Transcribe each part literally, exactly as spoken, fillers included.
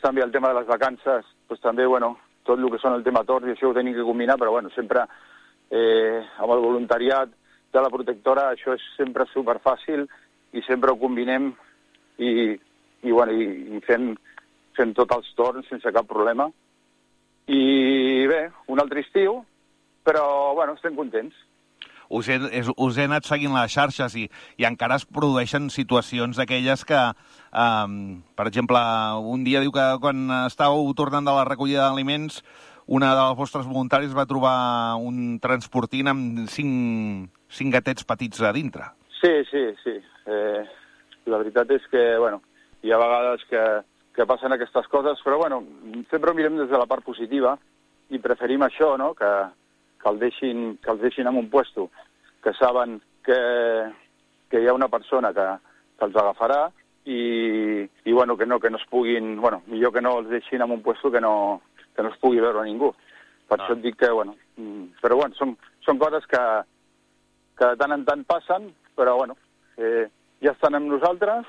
Després també el tema de les vacances, doncs també, bueno, tot el que són el tema torns i això ho tenim que combinar, però bueno, sempre eh, amb el voluntariat de la protectora això és sempre superfàcil i sempre ho combinem i, i, bueno, i, i fem, fem tots els torns sense cap problema. I bé, un altre estiu, però bueno, estem contents. Us he, us he anat seguint les xarxes i, i encara es produeixen situacions d'aquelles que, um, per exemple, un dia diu que quan estàveu tornant de la recollida d'aliments, una de les vostres voluntaris va trobar un transportint amb cinc, cinc gatets petits a dintre. Sí, sí, sí. Eh, la veritat és que, bueno, hi ha vegades que, que passen aquestes coses, però bueno, sempre ho mirem des de la part positiva i preferim això, no?, que que, el deixin, que els deixin en un puesto, que saben que, que hi ha una persona que, que els agafarà i, i bueno, que no, que no es puguin... Bueno, millor que no els deixin en un puesto que no, que no es pugui veure ningú. Per no. Això et dic que, bueno... Però bueno, són, són coses que, que de tant en tant passen, però bueno, eh, ja estan amb nosaltres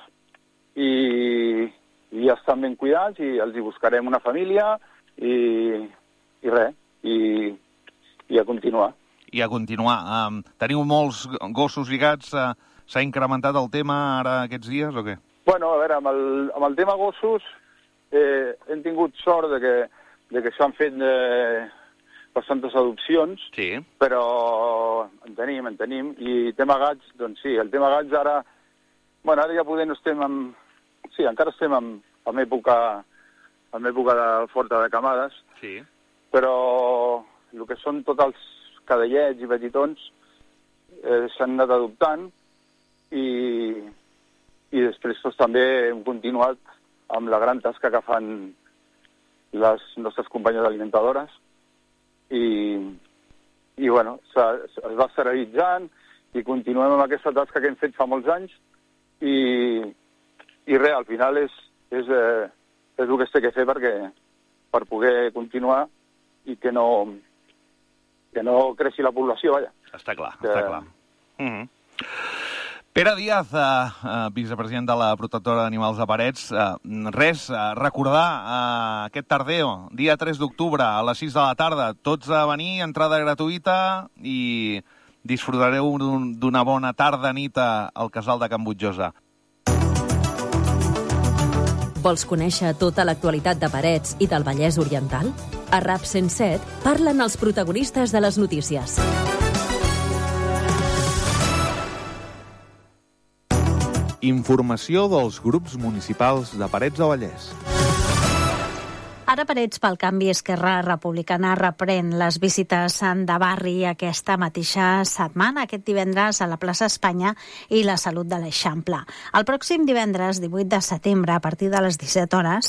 i, i ja estan ben cuidats i els hi buscarem una família i, i res, i... i a continuar. I a continuar. Um, teniu molts gossos i gats? Uh, S'ha incrementat el tema ara aquests dies o què? Bueno, a veure, amb el, amb el tema gossos eh, hem tingut sort de que, de que s'han fet eh, bastantes adopcions, sí. Però en tenim, en tenim. I tema gats, doncs sí, el tema gats ara... Bueno, ara ja poder no estem en... Sí, encara estem en, en època, en època de forta de camades, sí. Però... el que són tots els cadellets i petitons eh, s'han anat adoptant i, i després doncs, també hem continuat amb la gran tasca que fan les nostres companyes alimentadores i, i bueno, es va esterilitzant i continuem amb aquesta tasca que hem fet fa molts anys i, i res, al final és, és, eh, és el que es té que fer perquè, per poder continuar i que no... que no creixi la població, vaja. Està clar, que... està clar. Mm-hmm. Pere Díaz, eh, eh, vicepresident de la Protectora d'Animals de Parets, eh, res, eh, recordar eh, aquest tardeo, dia tres d'octubre, a les sis de la tarda, tots a venir, entrada gratuïta i disfrutareu d'una bona tarda nit al Casal de Can Butjosa. Vols conèixer tota l'actualitat de Parets i del Vallès Oriental? A RAP cent set parlen els protagonistes de les notícies. Informació dels grups municipals de Parets del Vallès. Ara Parets pel Canvi Esquerra Republicana reprèn les visites de barri aquesta mateixa setmana, aquest divendres a la plaça Espanya i la Salut de l'Eixample. El pròxim divendres, divuit de setembre, a partir de les disset hores,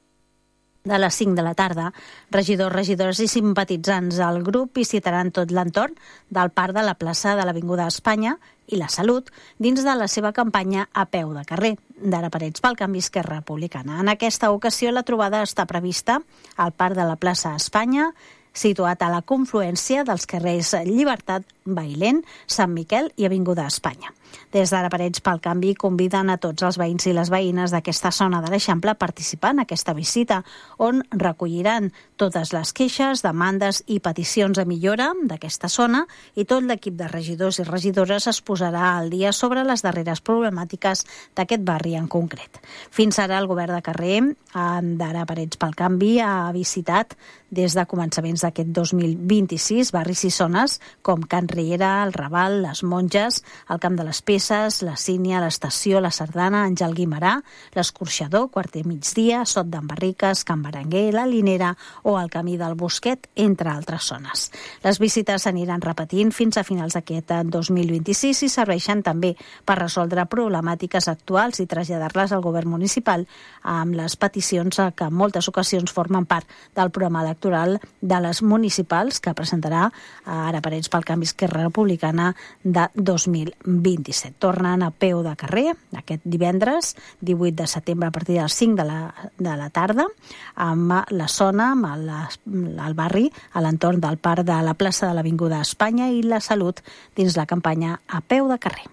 de les cinc de la tarda, regidors, regidores i simpatitzants del grup visitaran tot l'entorn del parc de la plaça de l'Avinguda Espanya i la Salut dins de la seva campanya a peu de carrer d'Ara Parets pel Canvi Esquerra Republicana. En aquesta ocasió la trobada està prevista al parc de la plaça Espanya, situat a la confluència dels carrers Llibertat, Bailén, Sant Miquel i Avinguda Espanya. Des d'Ara Parets pel Canvi conviden a tots els veïns i les veïnes d'aquesta zona de l'Eixample a participar en aquesta visita, on recolliran totes les queixes, demandes i peticions de millora d'aquesta zona i tot l'equip de regidors i regidores es posarà al dia sobre les darreres problemàtiques d'aquest barri en concret. Fins ara el govern de carrer d'Ara Parets pel Canvi ha visitat des de començaments d'aquest dos mil vint-i-sis barris i zones com Can Riera, el Raval, les Monges, el Camp de les Peces, la Sínia, l'Estació, la Sardana, Àngel Guimerà, l'Escorxador, Quarter Migdia, Sot d'en Barriques, Can Berenguer, la Linera o el Camí del Bosquet, entre altres zones. Les visites s'aniran repetint fins a finals d'aquest dos mil vint-i-sis i serveixen també per resoldre problemàtiques actuals i traslladar-les al govern municipal amb les peticions que en moltes ocasions formen part del programa electoral de les municipals que presentarà Ara Parets pel Canvi Esquerra Republicana de dos mil vint-i-set. Tornen a peu de carrer aquest divendres, divuit de setembre, a partir de les cinc de la, de la tarda, amb la zona, amb el, el barri, a l'entorn del parc de la plaça de l'Avinguda Espanya i la Salut dins la campanya a peu de carrer.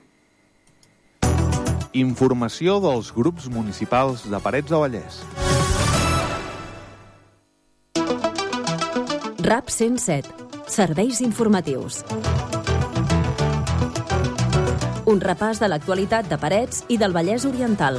Informació dels grups municipals de Parets del Vallès. RAP cent set. Serveis informatius. Un repàs de l'actualitat de Parets i del Vallès Oriental.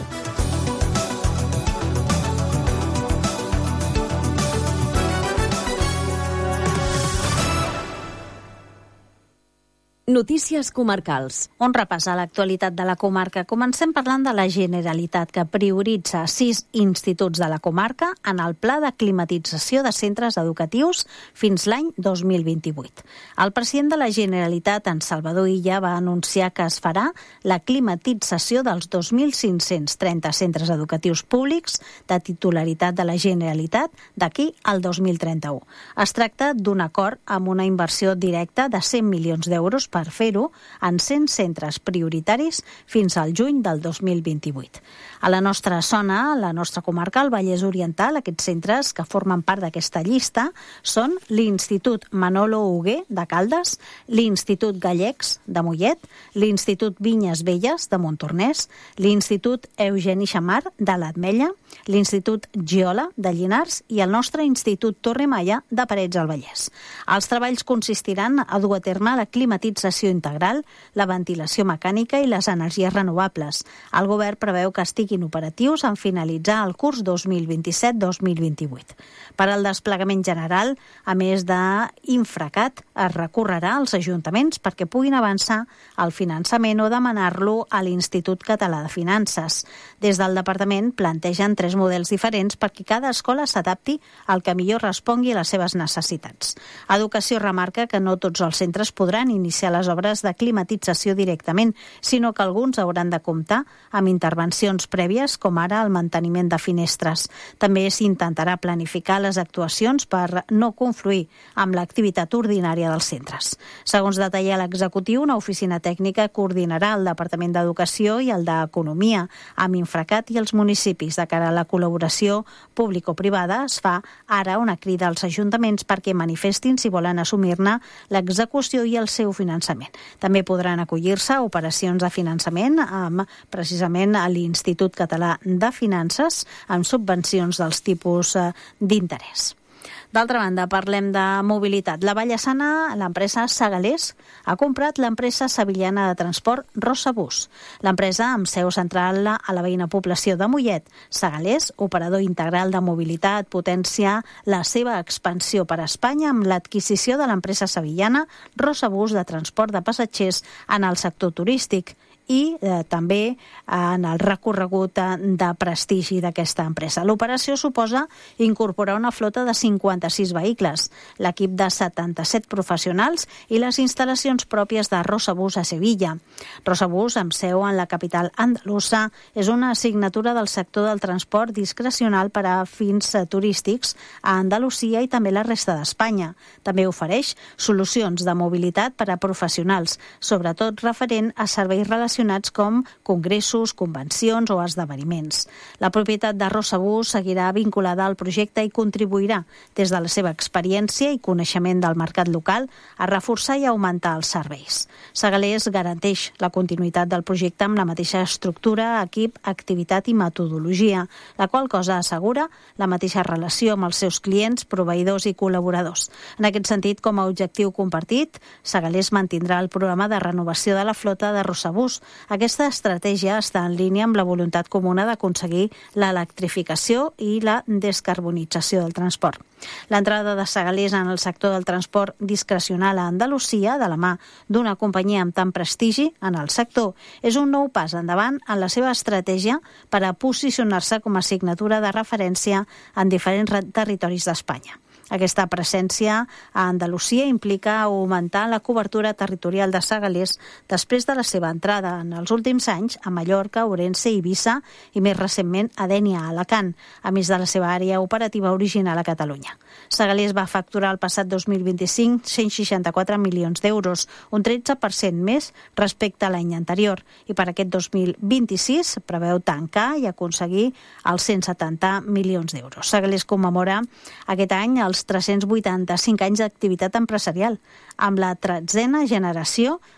Notícies comarcals. Un repàs a l'actualitat de la comarca. Comencem parlant de la Generalitat, que prioritza sis instituts de la comarca en el pla de climatització de centres educatius fins l'any dos mil vint-i-vuit. El president de la Generalitat, en Salvador Illa, va anunciar que es farà la climatització dels dos mil cinc-cents trenta centres educatius públics de titularitat de la Generalitat d'aquí al dos mil trenta-u. Es tracta d'un acord amb una inversió directa de cent milions d'euros per fer-ho en cent centres prioritaris fins al juny del dos mil vint-i-vuit. A la nostra zona, a la nostra comarca, el Vallès Oriental, aquests centres que formen part d'aquesta llista són l'Institut Manolo Hugué de Caldes, l'Institut Gallecs de Mollet, l'Institut Vinyes Velles de Montornès, l'Institut Eugeni Xamar de l'Ametlla, l'Institut Giola de Llinars i el nostre Institut Torre Maya de Parets del Vallès. Els treballs consistiran a dur a terme la climatització integral, la ventilació mecànica i les energies renovables. El govern preveu que estiguin operatius en finalitzar el curs dos mil vint-i-set dos mil vint-i-vuit. Per al desplegament general, a més d'Infracat, es recorrerà als ajuntaments perquè puguin avançar el finançament o demanar-lo a l'Institut Català de Finances. Des del departament plantegen tres models diferents perquè cada escola s'adapti al que millor respongui a les seves necessitats. Educació remarca que no tots els centres podran iniciar les obres de climatització directament, sinó que alguns hauran de comptar amb intervencions prèvies, com ara el manteniment de finestres. També s'intentarà planificar les actuacions per no confluir amb l'activitat ordinària dels centres. Segons detalla l'executiu, una oficina tècnica coordinarà el Departament d'Educació i el d'Economia amb Infracat i els municipis. De cara a la col·laboració público-privada, es fa ara una crida als ajuntaments perquè manifestin si volen assumir-ne l'execució i el seu finançament. També podran acollir-se a operacions de finançament amb precisament a l'Institut Català de Finances amb subvencions dels tipus d'interès. D'altra banda, parlem de mobilitat. La Vallesana, l'empresa Segalés, ha comprat l'empresa sevillana de transport Rosabús. L'empresa, amb seu central a la veïna població de Mollet, Segalés, operador integral de mobilitat, potencia la seva expansió per a Espanya amb l'adquisició de l'empresa sevillana Rosabús de transport de passatgers en el sector turístic i eh, també en el recorregut de prestigi d'aquesta empresa. L'operació suposa incorporar una flota de cinquanta-sis vehicles, l'equip de setanta-set professionals i les instal·lacions pròpies de Rosabús a Sevilla. Rosabús, amb seu en la capital andalusa, és una assignatura del sector del transport discrecional per a fins turístics a Andalusia i també la resta d'Espanya. També ofereix solucions de mobilitat per a professionals, sobretot referent a serveis relacionats com congressos, convencions o esdeveniments. La propietat de Rosabús seguirà vinculada al projecte i contribuirà, des de la seva experiència i coneixement del mercat local, a reforçar i augmentar els serveis. Segalés garanteix la continuïtat del projecte amb la mateixa estructura, equip, activitat i metodologia, la qual cosa assegura la mateixa relació amb els seus clients, proveïdors i col·laboradors. En aquest sentit, com a objectiu compartit, Segalés mantindrà el programa de renovació de la flota de Rosabús. Aquesta estratègia està en línia amb la voluntat comuna d'aconseguir l'electrificació i la descarbonització del transport. L'entrada de Segalés en el sector del transport discrecional a Andalusia, de la mà d'una companyia amb tant prestigi en el sector, és un nou pas endavant en la seva estratègia per a posicionar-se com a assignatura de referència en diferents territoris d'Espanya. Aquesta presència a Andalusia implica augmentar la cobertura territorial de Segalés després de la seva entrada en els últims anys a Mallorca, Ourense, Eivissa i més recentment a Dénia, a Alacant, a més de la seva àrea operativa original a Catalunya. Segalés va facturar el passat dos mil vint-i-cinc cent seixanta-quatre milions d'euros, un tretze per cent més respecte a l'any anterior, i per aquest dos mil vint-i-sis preveu tancar i aconseguir els cent setanta milions d'euros. Segalés commemora aquest any el tres-cents vuitanta-cinc anys d'activitat empresarial, amb la tretzena generació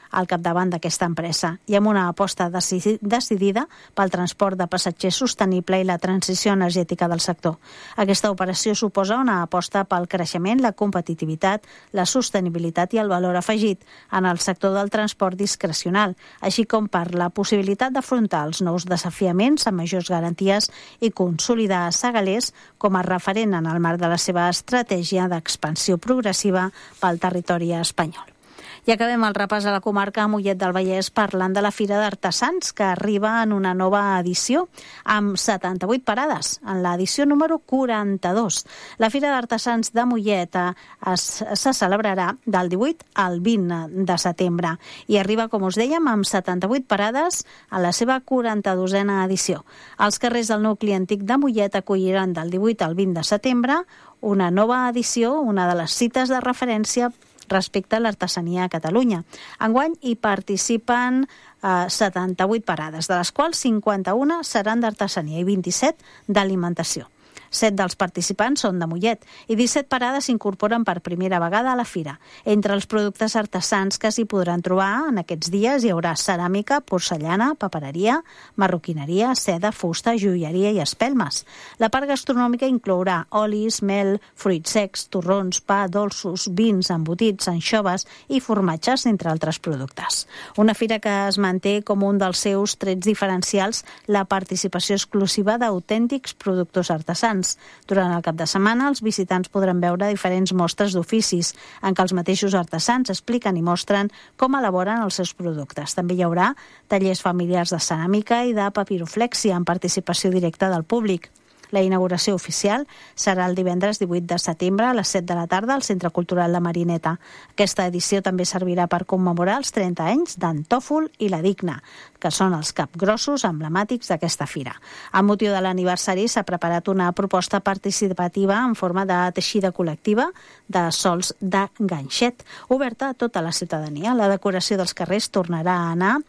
al capdavant d'aquesta empresa i amb una aposta decidida pel transport de passatgers sostenible i la transició energètica del sector. Aquesta operació suposa una aposta pel creixement, la competitivitat, la sostenibilitat i el valor afegit en el sector del transport discrecional, així com per la possibilitat d'afrontar els nous desafiaments amb majors garanties i consolidar Segalers com a referent en el marc de la seva estratègia d'expansió progressiva pel territori espanyol. I acabem el repàs a la comarca a Mollet del Vallès parlant de la Fira d'Artesans, que arriba en una nova edició amb setanta-vuit parades, en l'edició número quaranta-dos. La Fira d'Artesans de Mollet es, se celebrarà del divuit al vint de setembre i arriba, com us dèiem, amb setanta-vuit parades a la seva quaranta-dosena edició. Els carrers del nucli antic de Mollet acolliran del divuit al vint de setembre una nova edició, una de les cites de referència respecte a l'artesania a Catalunya. Enguany hi participen eh, setanta-vuit parades, de les quals cinquanta-una seran d'artesania i vint-i-set d'alimentació. Set dels participants són de Mollet i disset parades s'incorporen per primera vegada a la fira. Entre els productes artesans que s'hi podran trobar en aquests dies hi haurà ceràmica, porcellana, papereria, marroquineria, seda, fusta, joieria i espelmes. La part gastronòmica inclourà olis, mel, fruits secs, torrons, pa, dolços, vins, embotits, anxoves i formatges, entre altres productes. Una fira que es manté com un dels seus trets diferencials la participació exclusiva d'autèntics productors artesans. Durant el cap de setmana, els visitants podran veure diferents mostres d'oficis en què els mateixos artesans expliquen i mostren com elaboren els seus productes. També hi haurà tallers familiars de ceràmica i de papiroflèxia amb participació directa del públic. La inauguració oficial serà el divendres divuit de setembre a les set de la tarda al Centre Cultural La Marineta. Aquesta edició també servirà per commemorar els trenta anys d'en Tòfol i la Digna, que són els capgrossos emblemàtics d'aquesta fira. Amb motiu de l'aniversari s'ha preparat una proposta participativa en forma de teixida col·lectiva de sols de ganxet, oberta a tota la ciutadania. La decoració dels carrers tornarà a anar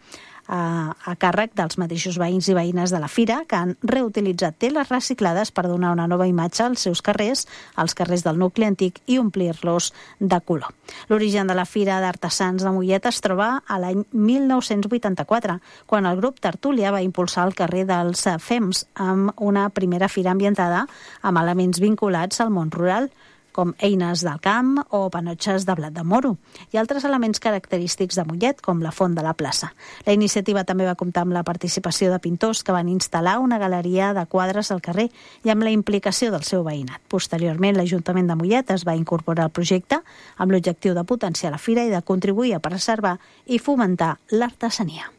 a, a càrrec dels mateixos veïns i veïnes de la fira, que han reutilitzat teles reciclades per donar una nova imatge als seus carrers, als carrers del nucli antic, i omplir-los de color. L'origen de la Fira d'Artesans de Mollet es troba a l'any mil nou-cents vuitanta-quatre, quan el grup Tertúlia va impulsar el carrer dels Fems amb una primera fira ambientada amb elements vinculats al món rural, com eines del camp o panotxes de blat de moro, i altres elements característics de Mollet, com la font de la plaça. La iniciativa també va comptar amb la participació de pintors que van instal·lar una galeria de quadres al carrer i amb la implicació del seu veïnat. Posteriorment, l'Ajuntament de Mollet es va incorporar al projecte amb l'objectiu de potenciar la fira i de contribuir a preservar i fomentar l'artesania.